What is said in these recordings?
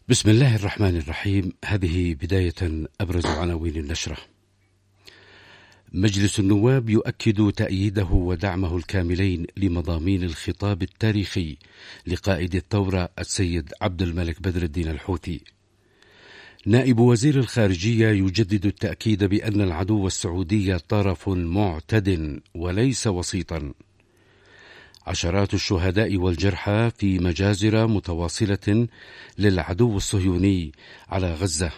بسم الله الرحمن الرحيم. هذه بداية أبرز عناوين النشرة. مجلس النواب يؤكد تأييده ودعمه الكاملين لمضامين الخطاب التاريخي لقائد الثورة السيد عبد الملك بدر الدين الحوثي. نائب وزير الخارجية يجدد التأكيد بأن العدو السعودي طرف معتد وليس وسيطا. عشرات الشهداء والجرحى في مجازر متواصلة للعدو الصهيوني على غزة.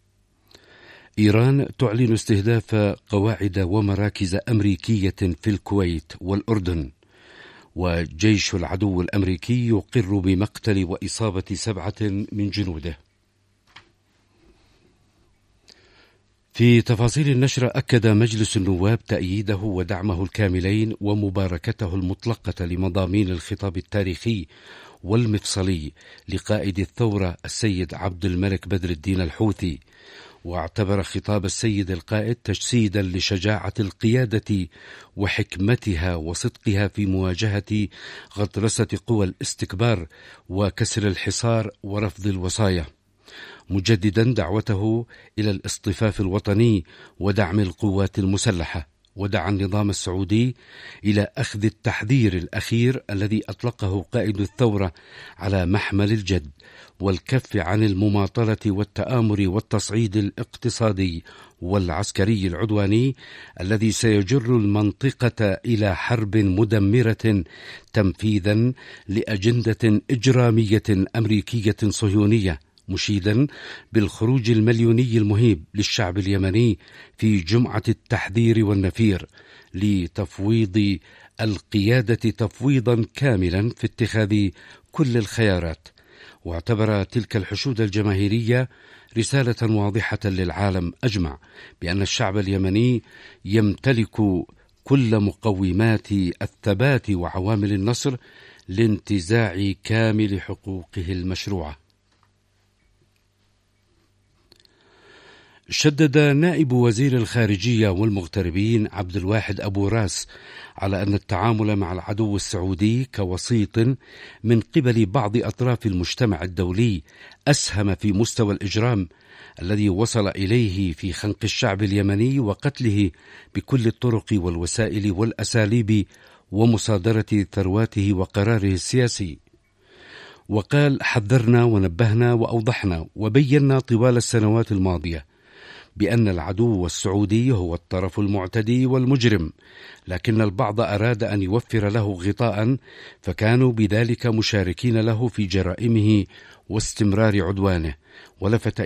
إيران تعلن استهداف قواعد ومراكز أمريكية في الكويت والأردن. وجيش العدو الأمريكي يقر بمقتل وإصابة 7 من جنوده. في تفاصيل النشر، أكد مجلس النواب تأييده ودعمه الكاملين ومباركته المطلقة لمضامين الخطاب التاريخي والمفصلي لقائد الثورة السيد عبد الملك بدر الدين الحوثي، واعتبر خطاب السيد القائد تجسيدا لشجاعة القيادة وحكمتها وصدقها في مواجهة غطرسة قوى الاستكبار وكسر الحصار ورفض الوصايا، مجددا دعوته إلى الاصطفاف الوطني ودعم القوات المسلحة. ودعا النظام السعودي إلى أخذ التحذير الأخير الذي أطلقه قائد الثورة على محمل الجد، والكف عن المماطلة والتآمر والتصعيد الاقتصادي والعسكري العدواني الذي سيجر المنطقة إلى حرب مدمرة تنفيذا لأجندة إجرامية أمريكية صهيونية، مشيدا بالخروج المليوني المهيب للشعب اليمني في جمعة التحذير والنفير لتفويض القيادة تفويضا كاملا في اتخاذ كل الخيارات. واعتبر تلك الحشود الجماهيرية رسالة واضحة للعالم أجمع بأن الشعب اليمني يمتلك كل مقومات الثبات وعوامل النصر لانتزاع كامل حقوقه المشروعة. شدد نائب وزير الخارجية والمغتربين عبد الواحد أبو راس على أن التعامل مع العدو السعودي كوسيط من قبل بعض أطراف المجتمع الدولي أسهم في مستوى الإجرام الذي وصل إليه في خنق الشعب اليمني وقتله بكل الطرق والوسائل والأساليب ومصادرة ثرواته وقراره السياسي. وقال: حذرنا ونبهنا وأوضحنا وبينا طوال السنوات الماضية بأن العدو السعودي هو الطرف المعتدي والمجرم، لكن البعض أراد أن يوفر له غطاء، فكانوا بذلك مشاركين له في جرائمه واستمرار عدوانه، ولفت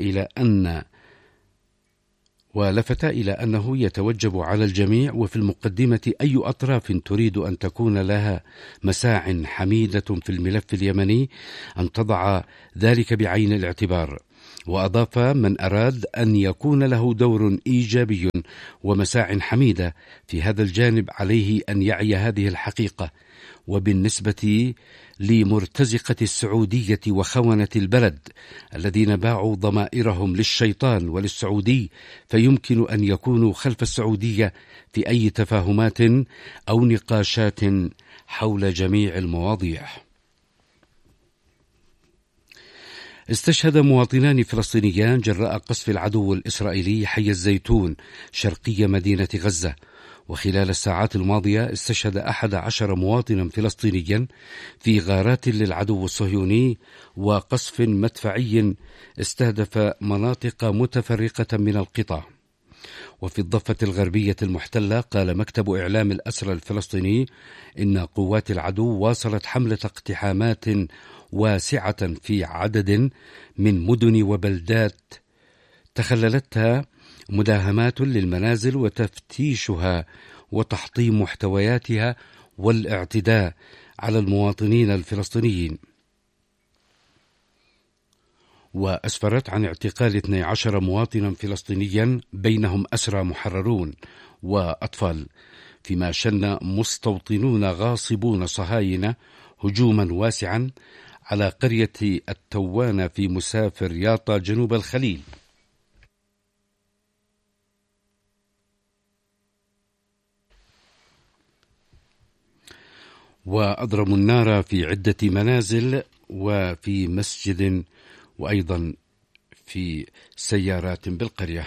إلى أنه يتوجب على الجميع وفي المقدمة أي أطراف تريد أن تكون لها مساع حميدة في الملف اليمني أن تضع ذلك بعين الاعتبار. وأضاف: من أراد أن يكون له دور إيجابي ومساع حميدة في هذا الجانب عليه أن يعي هذه الحقيقة. وبالنسبة لمرتزقة السعودية وخونة البلد الذين باعوا ضمائرهم للشيطان وللسعودي، فيمكن أن يكونوا خلف السعودية في أي تفاهمات أو نقاشات حول جميع المواضيع. استشهد مواطنان فلسطينيان جراء قصف العدو الإسرائيلي حي الزيتون شرقي مدينة غزة. وخلال الساعات الماضية استشهد 11 مواطنا فلسطينيا في غارات للعدو الصهيوني وقصف مدفعي استهدف مناطق متفرقة من القطاع. وفي الضفة الغربية المحتلة، قال مكتب إعلام الأسرى الفلسطيني إن قوات العدو واصلت حملة اقتحامات واسعة في عدد من مدن وبلدات تخللتها مداهمات للمنازل وتفتيشها وتحطيم محتوياتها والاعتداء على المواطنين الفلسطينيين. وأسفرت عن اعتقال 12 مواطنا فلسطينيا بينهم أسرى محررون وأطفال، فيما شن مستوطنون غاصبون صهاينة هجوما واسعا على قرية التوانة في مسافر ياطا جنوب الخليل. وأضرموا النار في عدة منازل وفي مسجد وأيضا في سيارات بالقرية.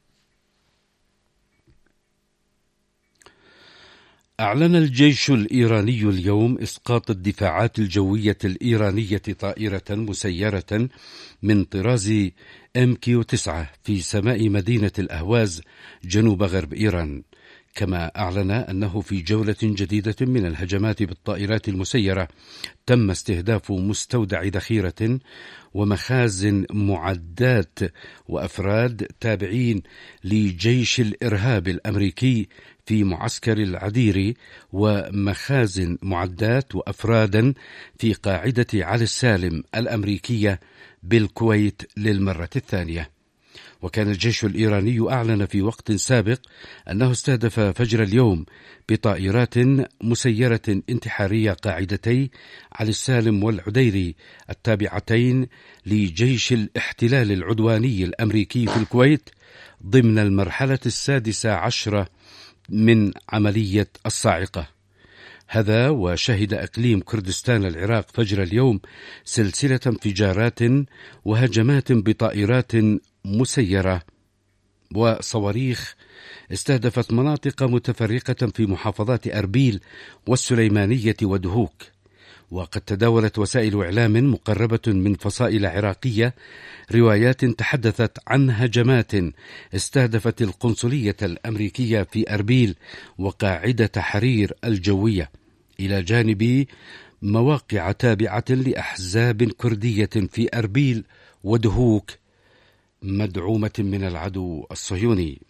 أعلن الجيش الإيراني اليوم إسقاط الدفاعات الجوية الإيرانية طائرة مسيرة من طراز MQ-9 في سماء مدينة الأهواز جنوب غرب إيران. كما أعلن أنه في جولة جديدة من الهجمات بالطائرات المسيرة تم استهداف مستودع ذخيرة ومخازن معدات وأفراد تابعين لجيش الإرهاب الأمريكي في معسكر العديري، ومخازن معدات وأفرادا في قاعدة علي السالم الأمريكية بالكويت للمرة الثانية. وكان الجيش الإيراني أعلن في وقت سابق أنه استهدف فجر اليوم بطائرات مسيرة انتحارية قاعدتي علي السالم والعديري التابعتين لجيش الاحتلال العدواني الأمريكي في الكويت ضمن المرحلة 16 من عملية الصاعقة. هذا وشهد إقليم كردستان العراق فجر اليوم سلسلة انفجارات وهجمات بطائرات مسيرة وصواريخ استهدفت مناطق متفرقة في محافظات أربيل والسليمانية ودهوك. وقد تداولت وسائل إعلام مقربة من فصائل عراقية روايات تحدثت عن هجمات استهدفت القنصلية الأمريكية في أربيل وقاعدة حرير الجوية، إلى جانب مواقع تابعة لأحزاب كردية في أربيل ودهوك مدعومة من العدو الصهيوني.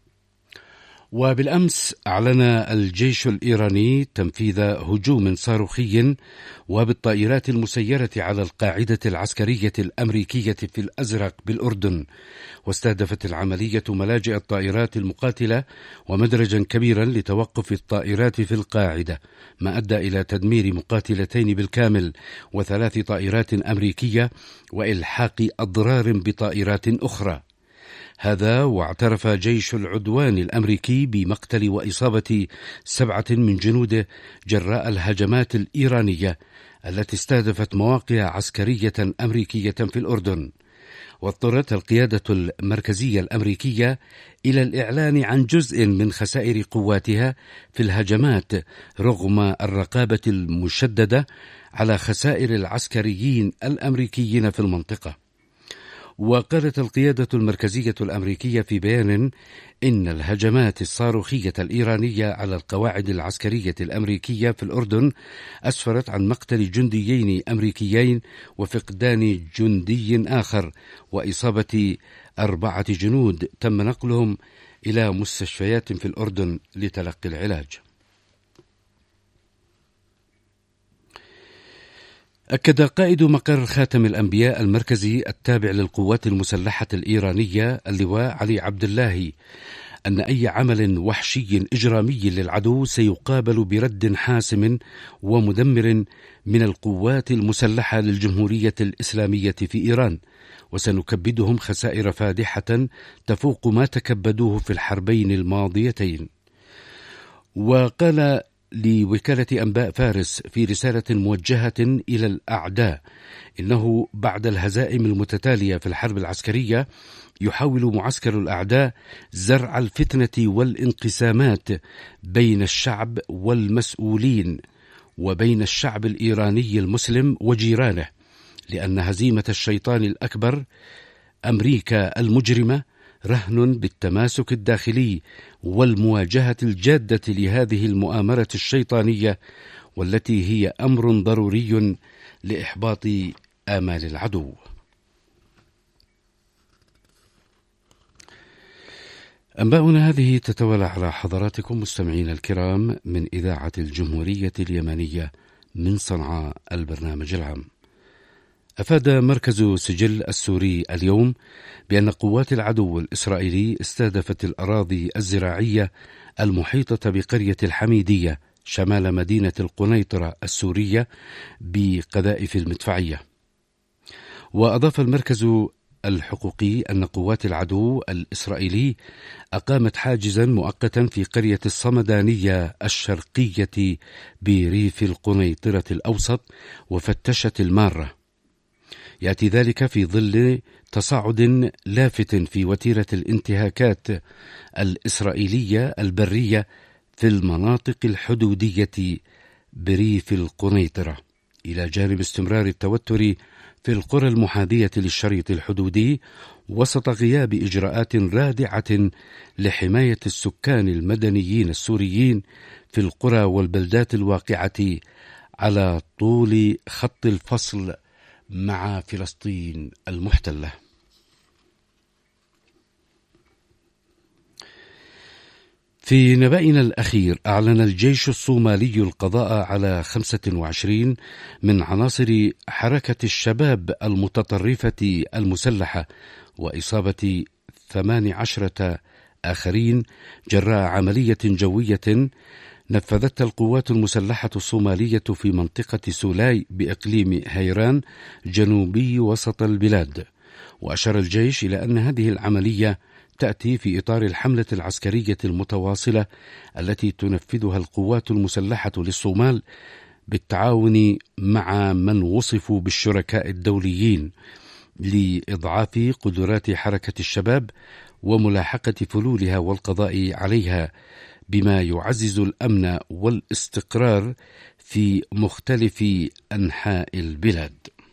وبالأمس أعلن الجيش الإيراني تنفيذ هجوم صاروخي وبالطائرات المسيرة على القاعدة العسكرية الأمريكية في الأزرق بالأردن، واستهدفت العملية ملاجئ الطائرات المقاتلة ومدرجا كبيرا لتوقف الطائرات في القاعدة، ما أدى إلى تدمير مقاتلتين بالكامل و3 طائرات أمريكية وإلحاق أضرار بطائرات أخرى. هذا واعترف جيش العدوان الأمريكي بمقتل وإصابة 7 من جنوده جراء الهجمات الإيرانية التي استهدفت مواقع عسكرية أمريكية في الأردن. واضطرت القيادة المركزية الأمريكية إلى الإعلان عن جزء من خسائر قواتها في الهجمات رغم الرقابة المشددة على خسائر العسكريين الأمريكيين في المنطقة. وقالت القيادة المركزية الأمريكية في بيان إن الهجمات الصاروخية الإيرانية على القواعد العسكرية الأمريكية في الأردن أسفرت عن مقتل جنديين أمريكيين وفقدان جندي آخر وإصابة 4 جنود تم نقلهم إلى مستشفيات في الأردن لتلقي العلاج. أكد قائد مقر خاتم الأنبياء المركزي التابع للقوات المسلحة الإيرانية اللواء علي عبد الله أن أي عمل وحشي إجرامي للعدو سيقابل برد حاسم ومدمر من القوات المسلحة للجمهورية الإسلامية في إيران، وسنكبدهم خسائر فادحة تفوق ما تكبدوه في الحربين الماضيتين. وقال لوكالة أنباء فارس في رسالة موجهة إلى الأعداء إنه بعد الهزائم المتتالية في الحرب العسكرية يحاول معسكر الأعداء زرع الفتنة والانقسامات بين الشعب والمسؤولين وبين الشعب الإيراني المسلم وجيرانه، لأن هزيمة الشيطان الأكبر أمريكا المجرمة رهن بالتماسك الداخلي والمواجهة الجادة لهذه المؤامرة الشيطانية، والتي هي أمر ضروري لإحباط آمال العدو. أنباؤنا هذه تتوالى على حضراتكم مستمعين الكرام من إذاعة الجمهورية اليمنية من صنعاء البرنامج العام. أفاد مركز سجل السوري اليوم بأن قوات العدو الإسرائيلي استهدفت الأراضي الزراعية المحيطة بقرية الحميدية شمال مدينة القنيطرة السورية بقذائف المدفعية. وأضاف المركز الحقوقي أن قوات العدو الإسرائيلي أقامت حاجزا مؤقتا في قرية الصمدانية الشرقية بريف القنيطرة الأوسط وفتشت المارة. يأتي ذلك في ظل تصاعد لافت في وتيرة الانتهاكات الإسرائيلية البرية في المناطق الحدودية بريف القنيطرة، إلى جانب استمرار التوتر في القرى المحاذية للشريط الحدودي وسط غياب إجراءات رادعة لحماية السكان المدنيين السوريين في القرى والبلدات الواقعة على طول خط الفصل مع فلسطين المحتلة. في نبأنا الأخير، أعلن الجيش الصومالي القضاء على 25 من عناصر حركة الشباب المتطرفة المسلحة وإصابة 18 آخرين جراء عملية جوية نفذتها القوات المسلحة الصومالية في منطقة سولاي بإقليم هيران جنوبي وسط البلاد. وأشار الجيش إلى أن هذه العملية تأتي في إطار الحملة العسكرية المتواصلة التي تنفذها القوات المسلحة للصومال بالتعاون مع من وصفوا بالشركاء الدوليين لإضعاف قدرات حركة الشباب وملاحقة فلولها والقضاء عليها، بما يعزز الأمن والاستقرار في مختلف أنحاء البلاد.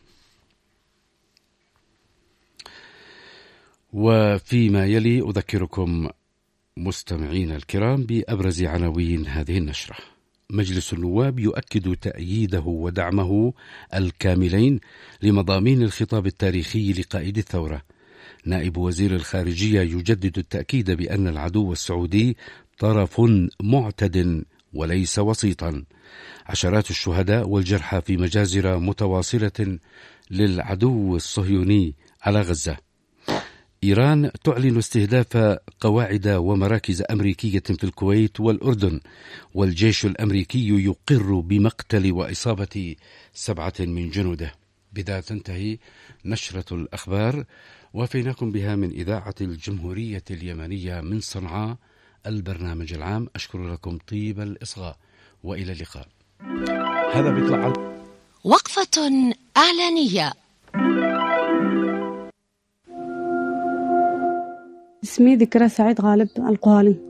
وفيما يلي أذكركم مستمعين الكرام بأبرز عناوين هذه النشرة. مجلس النواب يؤكد تأييده ودعمه الكاملين لمضامين الخطاب التاريخي لقائد الثورة. نائب وزير الخارجية يجدد التأكيد بأن العدو السعودي طرف معتد وليس وسيطا. عشرات الشهداء والجرحى في مجازر متواصلة للعدو الصهيوني على غزة. إيران تعلن استهداف قواعد ومراكز أمريكية في الكويت والأردن، والجيش الأمريكي يقر بمقتل وإصابة 7 من جنوده. بذا تنتهي نشرة الأخبار، وفيناكم بها من إذاعة الجمهورية اليمنية من صنعاء البرنامج العام. أشكر لكم طيب الإصغاء وإلى اللقاء. هذا بيطلع وقفة إعلانية. اسمي ذكرى سعيد غالب القوالي،